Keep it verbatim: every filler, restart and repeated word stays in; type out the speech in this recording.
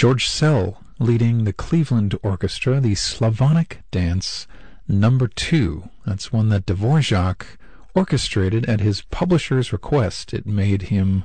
George Szell leading the Cleveland Orchestra, the Slavonic Dance Number Two. That's one that Dvorak orchestrated at his publisher's request. It made him